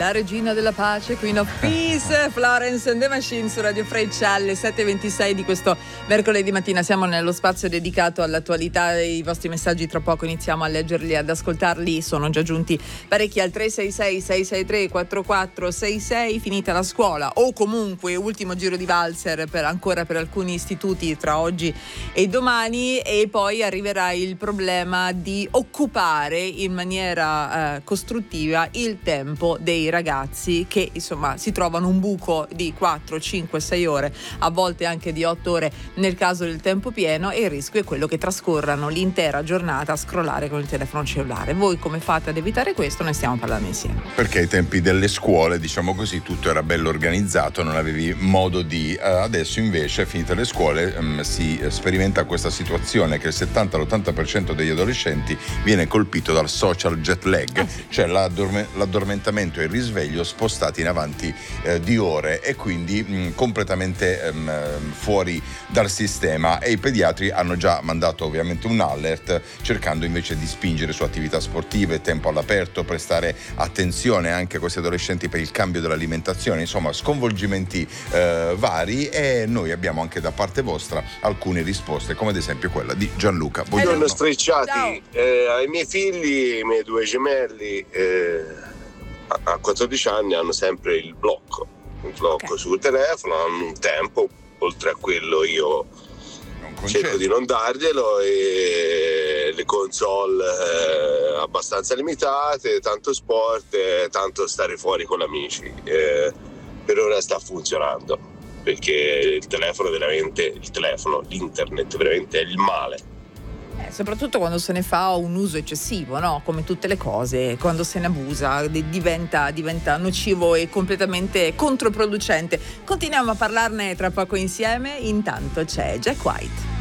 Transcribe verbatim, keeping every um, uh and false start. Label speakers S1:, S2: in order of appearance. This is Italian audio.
S1: la regina della pace, Queen of Peace, Florence and the Machine su Radio Freccia alle sette e ventisei di questo mercoledì mattina. Siamo nello spazio dedicato all'attualità. I vostri messaggi tra poco iniziamo a leggerli, ad ascoltarli. Sono già giunti parecchi al tre sei sei sei sei tre quattro quattro sei sei. Finita la scuola o comunque ultimo giro di valzer per ancora per alcuni istituti tra oggi e domani, e poi arriverà il problema di occupare in maniera eh, costruttiva il tempo dei ragazzi che insomma si trovano un buco di quattro, cinque, sei ore, a volte anche di otto ore nel caso del tempo pieno, e il rischio è quello che trascorrano l'intera giornata a scrollare con il telefono cellulare. Voi come fate ad evitare questo? Ne stiamo parlando insieme.
S2: Perché ai tempi delle scuole, diciamo così, tutto era bello organizzato, non avevi modo di... Eh, adesso invece, finite le scuole, ehm, si sperimenta questa situazione che il settanta all'ottanta per cento degli adolescenti viene colpito dal social jet lag, eh sì. cioè l'addorme- l'addormentamento e il risveglio spostati in avanti eh, di ore, e quindi mh, completamente ehm, fuori dal sistema. E i pediatri hanno già mandato ovviamente un alert, cercando invece di spingere su attività sportive, tempo all'aperto, prestare attenzione anche a questi adolescenti per il cambio dell'alimentazione, insomma sconvolgimenti eh, vari, e noi abbiamo anche da parte vostra alcune risposte, come ad esempio quella di Gianluca.
S3: Buongiorno strecciati, eh, ai miei figli, i miei due gemelli eh, a quattordici anni hanno sempre il blocco, il blocco okay. sul telefono, hanno un tempo, oltre a quello io cerco di non darglielo, e le console eh, abbastanza limitate, tanto sport, eh, tanto stare fuori con gli amici. Eh, per ora sta funzionando, perché il telefono veramente, il telefono, l'internet veramente è il male.
S1: Eh, soprattutto quando se ne fa un uso eccessivo, no? Come tutte le cose, quando se ne abusa diventa, diventa nocivo e completamente controproducente. Continuiamo a parlarne tra poco insieme, intanto c'è Jack White.